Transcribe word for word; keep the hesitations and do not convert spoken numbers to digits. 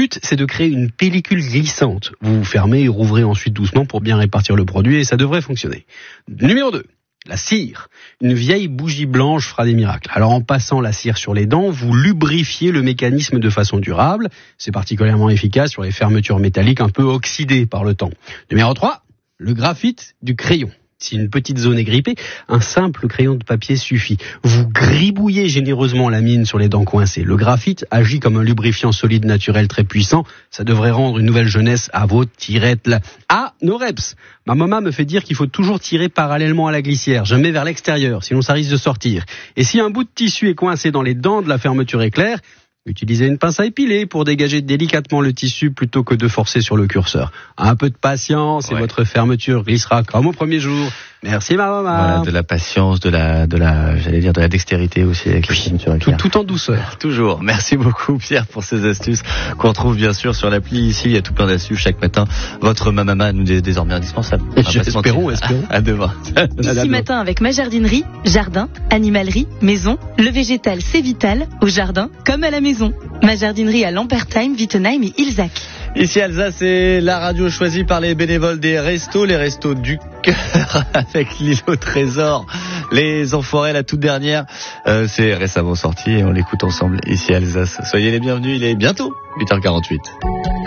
but, c'est de créer une pellicule glissante. Vous fermez et rouvrez ensuite doucement pour bien répartir le produit et ça devrait fonctionner. Numéro deux. La cire. Une vieille bougie blanche fera des miracles. Alors en passant la cire sur les dents, vous lubrifiez le mécanisme de façon durable. C'est particulièrement efficace sur les fermetures métalliques un peu oxydées par le temps. Numéro trois, le graphite du crayon. Si une petite zone est grippée, un simple crayon de papier suffit. Vous gribouillez généreusement la mine sur les dents coincées. Le graphite agit comme un lubrifiant solide naturel très puissant. Ça devrait rendre une nouvelle jeunesse à vos tirettes. Ah, nos reps. Ma maman me fait dire qu'il faut toujours tirer parallèlement à la glissière, jamais vers l'extérieur, sinon ça risque de sortir. Et si un bout de tissu est coincé dans les dents de la fermeture éclair, utilisez une pince à épiler pour dégager délicatement le tissu plutôt que de forcer sur le curseur. Un peu de patience et ouais. Votre fermeture glissera comme au premier jour. Merci ma maman. Voilà, de la patience, de la, de la, j'allais dire de la dextérité aussi avec oui, la fermeture tout, tout en douceur. Toujours. Merci beaucoup Pierre pour ces astuces qu'on trouve bien sûr sur l'appli ici. Il y a tout plein d'astuces chaque matin. Votre mamama nous est désormais indispensable. Espérons, espérons. À demain. Ici matin avec ma jardinerie, jardin, animalerie, maison. Le végétal c'est vital au jardin comme à la maison. Ma jardinerie à Lampertheim, Wittenheim et Ilzac. Ici Alsace, c'est la radio choisie par les bénévoles des restos, les restos du cœur avec l'île au trésor. Les Enfoirés, la toute dernière, euh, c'est récemment sorti et on l'écoute ensemble ici Alsace. Soyez les bienvenus, il est bientôt huit heures quarante-huit.